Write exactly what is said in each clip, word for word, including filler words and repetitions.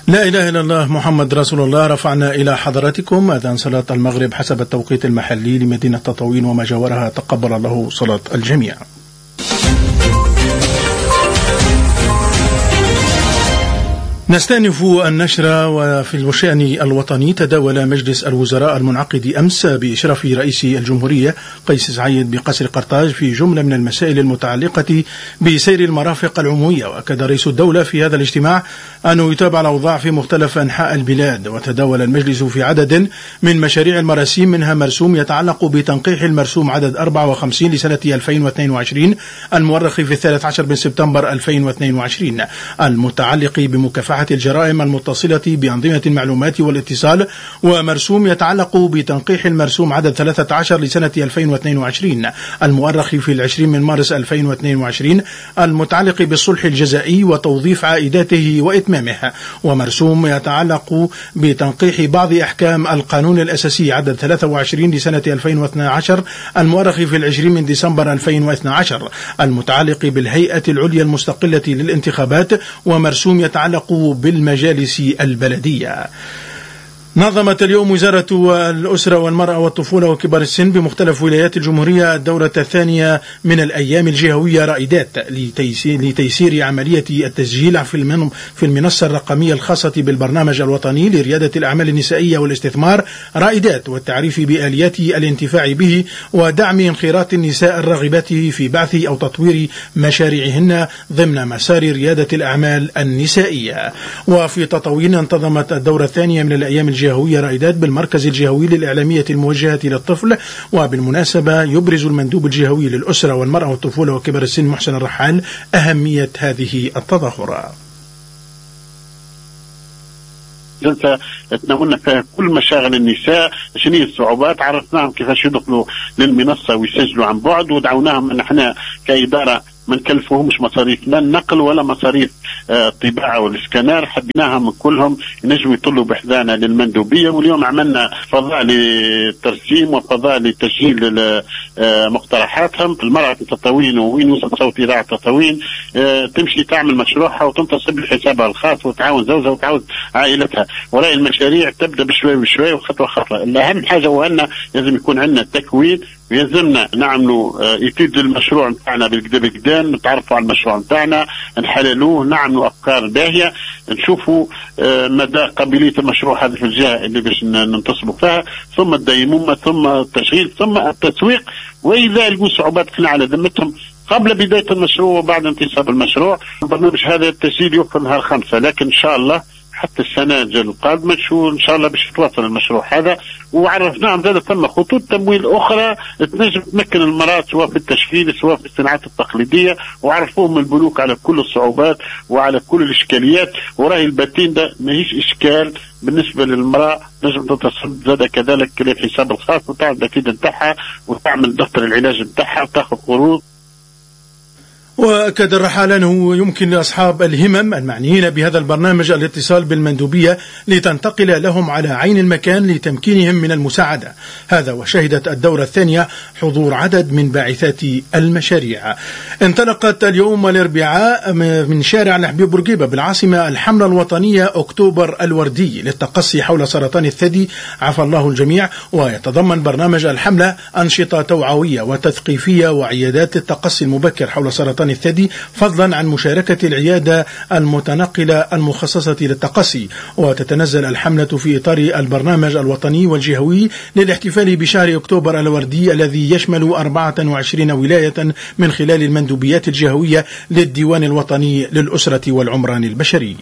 لا إله إلا الله محمد رسول الله. رفعنا إلى حضراتكم أذان صلاة المغرب حسب التوقيت المحلي لمدينة تطاوين وما جاورها، تقبل الله صلاة الجميع. نستأنف النشرة. وفي الشأن الوطني، تداول مجلس الوزراء المنعقد أمس بإشراف رئيس الجمهورية قيس سعيد بقصر قرطاج في جملة من المسائل المتعلقة بسير المرافق العمومية. وأكد رئيس الدولة في هذا الاجتماع أنه يتابع الأوضاع في مختلف أنحاء البلاد. وتداول المجلس في عدد من مشاريع المراسيم، منها مرسوم يتعلق بتنقيح المرسوم عدد أربعة وخمسين لسنة ألفين واثنين وعشرين المؤرخ في الثالث عشر من سبتمبر ألفين واثنين وعشرين، المتعلق بمكافحة الجرائم المتصلة بأنظمة المعلومات والاتصال، ومرسوم يتعلق بتنقيح المرسوم عدد ثلاثة عشر لسنة ألفين واثنين وعشرين المؤرخ في العشرين من مارس ألفين واثنين وعشرين المتعلق بالصلح الجزائي وتوظيف عائداته وإتمامه، ومرسوم يتعلق بتنقيح بعض أحكام القانون الأساسي عدد ثلاثة وعشرين لسنة ألفين واثني عشر المؤرخ في العشرين من ديسمبر ألفين واثني عشر المتعلق بالهيئة العليا المستقلة للانتخابات، ومرسوم يتعلق بالمجالس البلدية. نظمت اليوم وزارة الأسرة والمرأة والطفولة وكبار السن بمختلف ولايات الجمهورية الدورة الثانية من الأيام الجهوية رائدات لتيسير, لتيسير عملية التسجيل في المنصة الرقمية الخاصة بالبرنامج الوطني لريادة الأعمال النسائية والاستثمار رائدات، والتعريف بآليات الانتفاع به ودعم انخراط النساء الراغبات في بعث أو تطوير مشاريعهن ضمن مسار ريادة الأعمال النسائية. وفي تطاوين انتظمت الدورة الثانية من الأيام الجهوية الجهوية رائدات بالمركز الجهوي للإعلامية الموجهة للطفل. وبالمناسبة يبرز المندوب الجهوي للأسرة والمرأة والطفولة وكبر السن محسن الرحال أهمية هذه التظاهرة. جلسة تناولنا فيها كل مشاغل النساء، شنو الصعوبات، عرفناهم كيفاش يدخلوا للمنصة ويسجلوا عن بعد، ودعوناهم ان احنا كإدارة ما نكلفوهمش مصاريف لا النقل ولا مصاريف الطباعة والاسكانر، حبيناهم كلهم ينجموا يطلوا بحذانا للمندوبية. واليوم عملنا فضاء للترسيم وفضاء لتسجيل مقترحاتهم. المرأة في تطاوين وين وصل صوت إذاعة تطاوين تمشي تعمل مشروعها وتنتصب لحسابها الخاص وتعاون زوجها وتعاون عائلتها. وراء المشاريع تبدأ بشوي بشوي وخطوة خطوة. الأهم حاجة وأن لازم يكون عندنا تكوين، ويلزمنا نعملوا يتيد المشروع نتاعنا بالكدا بالكدا، نتعرفوا على المشروع نتاعنا، نحللوه، نعملوا أفكار باهية، نشوفوا مدى قابلية المشروع هذا في الجهة اللي باش ننتصبوا فيها، ثم الديمومة، ثم التشغيل، ثم التسويق. وإذا لقوا صعوبات كنا على ذمتهم قبل بداية المشروع وبعد انتصاب المشروع. البرنامج هذا التسجيل يوفر نهار خمسة، لكن إن شاء الله حتى السنة القادمة شو إن شاء الله باش يتواصل المشروع هذا. وعرفناهم زاد ثم خطوط تمويل أخرى تنجم تمكن المرأة سواء في التشغيل سواء في الصناعات التقليدية، وعرفوهم البنوك على كل الصعوبات وعلى كل الإشكاليات. وراهي الباتين ده ماهيش إشكال بالنسبة للمرأة، نجم تتصد زاد كذلك الحساب الخاص وتعمل الأكيد نتاعها وتعمل دفتر العلاج نتاعها وتاخذ قروض. وأكد الرحال أنه يمكن لأصحاب الهمم المعنيين بهذا البرنامج الاتصال بالمندوبية لتنتقل لهم على عين المكان لتمكينهم من المساعدة. هذا وشهدت الدورة الثانية حضور عدد من باعثات المشاريع. انطلقت اليوم الأربعاء من شارع الحبيب بورقيبة بالعاصمة الحملة الوطنية أكتوبر الوردي للتقصي حول سرطان الثدي عفى الله الجميع. ويتضمن برنامج الحملة أنشطة توعوية وتثقيفية وعيادات التقصي المبكر حول سرطان الثدي، فضلا عن مشاركة العيادة المتنقلة المخصصة للتقصي. وتتنزل الحملة في إطار البرنامج الوطني والجهوي للاحتفال بشهر أكتوبر الوردي الذي يشمل أربعة وعشرين ولاية من خلال المندوبيات الجهوية للديوان الوطني للأسرة والعمران البشري.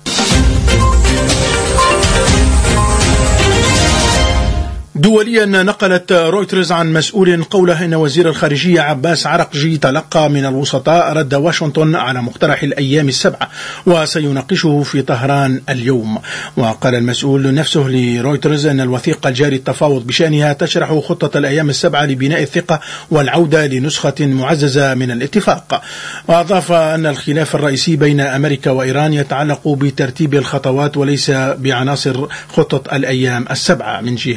دوليا، نقلت رويترز عن مسؤول قوله إن وزير الخارجية عباس عرقجي تلقى من الوسطاء رد واشنطن على مقترح الأيام السبعة وسيناقشه في طهران اليوم. وقال المسؤول نفسه لرويترز أن الوثيقة الجاري التفاوض بشأنها تشرح خطة الأيام السبعة لبناء الثقة والعودة لنسخة معززة من الاتفاق. وأضاف أن الخلاف الرئيسي بين أمريكا وإيران يتعلق بترتيب الخطوات وليس بعناصر خطة الأيام السبعة. من جهته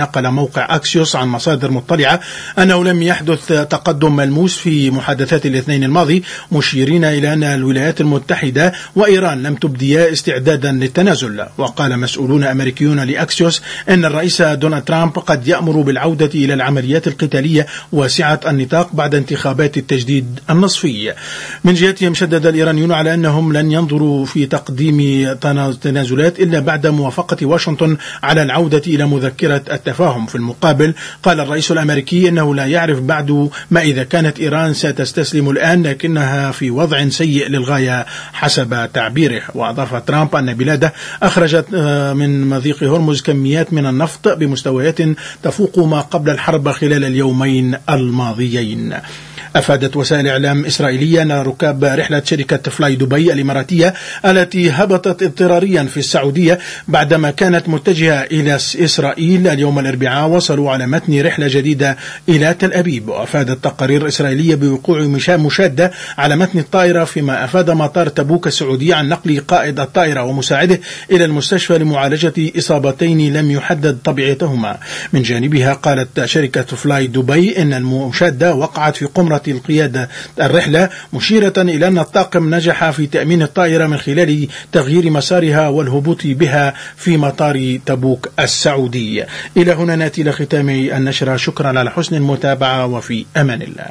نقل موقع أكسيوس عن مصادر مطلعة أنه لم يحدث تقدم ملموس في محادثات الاثنين الماضي، مشيرين إلى أن الولايات المتحدة وإيران لم تبديا استعدادا للتنازل. وقال مسؤولون أمريكيون لأكسيوس أن الرئيس دونالد ترامب قد يأمر بالعودة إلى العمليات القتالية واسعة النطاق بعد انتخابات التجديد النصفي. من جهتهم شدد الإيرانيون على أنهم لن ينظروا في تقديم تنازلات إلا بعد موافقة واشنطن على العودة إلى مذكرة التفاهم. في المقابل قال الرئيس الأمريكي أنه لا يعرف بعد ما إذا كانت إيران ستستسلم الآن، لكنها في وضع سيء للغاية حسب تعبيره. وأضاف ترامب أن بلاده أخرجت من مضيق هرمز كميات من النفط بمستويات تفوق ما قبل الحرب خلال اليومين الماضيين. أفادت وسائل إعلام إسرائيلية أن ركاب رحلة شركة فلاي دبي الإماراتية التي هبطت اضطراريا في السعودية بعدما كانت متجهة إلى إسرائيل اليوم الأربعاء وصلوا على متن رحلة جديدة إلى تل أبيب. وأفادت تقارير إسرائيلية بوقوع مشادة على متن الطائرة، فيما أفاد مطار تبوك السعودي عن نقل قائد الطائرة ومساعده إلى المستشفى لمعالجة إصابتين لم يحدد طبيعتهما. من جانبها قالت شركة فلاي دبي إن المشادة وقعت في قمرة القيادة الرحلة، مشيرة إلى أن الطاقم نجح في تأمين الطائرة من خلال تغيير مسارها والهبوط بها في مطار تبوك السعودي. إلى هنا نأتي لختام النشرة. شكرا على حسن المتابعة وفي أمان الله.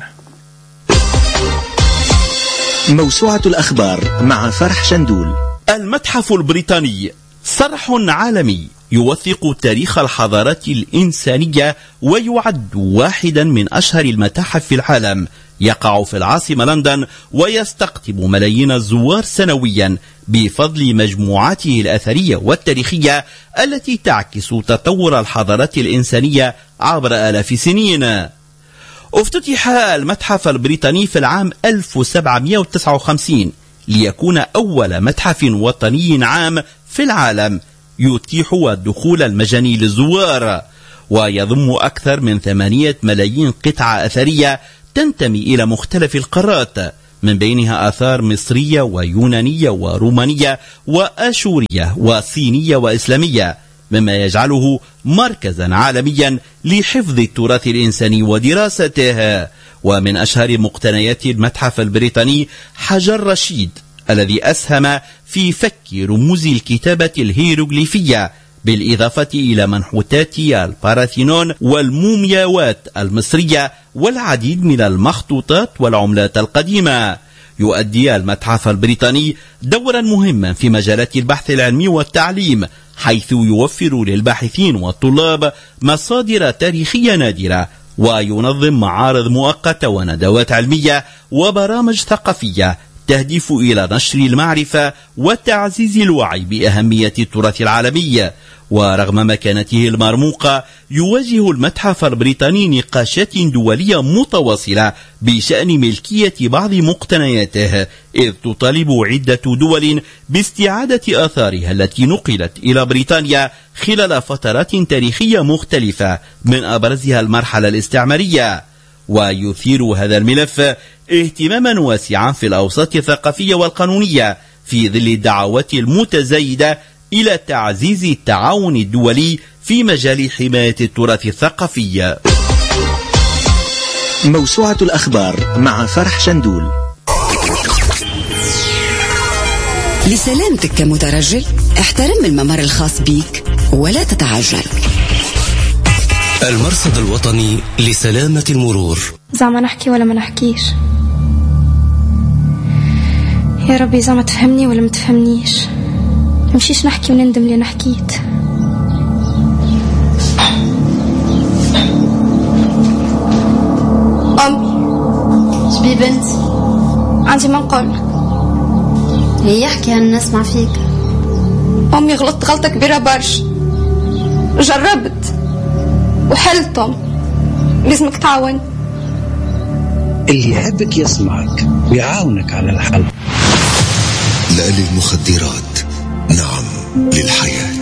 موسوعة الأخبار مع فرح شندول. المتحف البريطاني صرح عالمي يوثق تاريخ الحضارات الإنسانية ويعد واحدا من أشهر المتاحف في العالم، يقع في العاصمة لندن ويستقطب ملايين الزوار سنويا بفضل مجموعاته الأثرية والتاريخية التي تعكس تطور الحضارات الإنسانية عبر آلاف سنين. افتتح المتحف البريطاني في العام ألف وسبعمائة وتسعة وخمسين ليكون أول متحف وطني عام في العالم يتيح الدخول المجاني للزوار، ويضم أكثر من ثمانية ملايين قطعة أثرية تنتمي إلى مختلف القارات، من بينها آثار مصرية ويونانية ورومانية وآشورية وصينية وإسلامية، مما يجعله مركزا عالميا لحفظ التراث الإنساني ودراسته. ومن أشهر مقتنيات المتحف البريطاني حجر رشيد الذي أسهم في فك رموز الكتابة الهيروغليفية، بالإضافة إلى منحوتات الباراثينون والمومياوات المصرية والعديد من المخطوطات والعملات القديمة. يؤدي المتحف البريطاني دورا مهما في مجالات البحث العلمي والتعليم، حيث يوفر للباحثين والطلاب مصادر تاريخية نادرة، وينظم معارض مؤقتة وندوات علمية وبرامج ثقافية تهدف إلى نشر المعرفة وتعزيز الوعي بأهمية التراث العالمي. ورغم مكانته المرموقة يواجه المتحف البريطاني نقاشات دولية متواصلة بشأن ملكية بعض مقتنياته، إذ تطالب عدة دول باستعادة آثارها التي نقلت إلى بريطانيا خلال فترات تاريخية مختلفة، من أبرزها المرحلة الاستعمارية. ويثير هذا الملف اهتماما واسعا في الأوساط الثقافية والقانونية في ظل الدعوات المتزايدة إلى تعزيز التعاون الدولي في مجال حماية التراث الثقافي. موسوعة الأخبار مع فرح شندول. لسلامتك كمترجل احترم الممر الخاص بيك ولا تتعجل. المرصد الوطني لسلامة المرور. زعما نحكي ولا ما نحكيش؟ يا ربي زعما تفهمني ولا ما تفهمنيش؟ مشيش نحكي وندم اللي نحكيت. أمي شبي بنت؟ عندي ما نقولك. هي يحكي أنا نسمع فيك. أمي غلطت غلطة كبيرة برشا، جربت وحلتم، لازمك تعاون. اللي يحبك يسمعك ويعاونك على الحل. لا للمخدرات، نعم للحياة.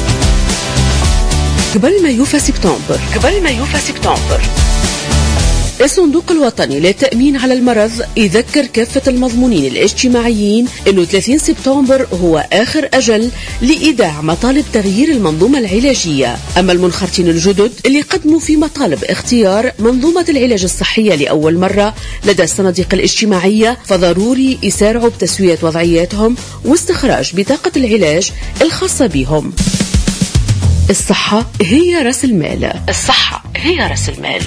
قبل ما يوفى سبتمبر قبل ما يوفى سبتمبر الصندوق الوطني للتأمين على المرض يذكر كافة المضمونين الاجتماعيين أنه ثلاثين سبتمبر هو آخر أجل لإيداع مطالب تغيير المنظومة العلاجية. أما المنخرطين الجدد اللي قدموا في مطالب اختيار منظومة العلاج الصحية لأول مرة لدى الصناديق الاجتماعية فضروري يسارعوا بتسوية وضعياتهم واستخراج بطاقة العلاج الخاصة بهم. الصحة هي رأس المال. الصحة هي رأس المال.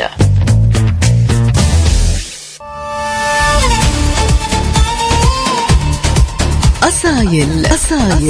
أصايل أصايل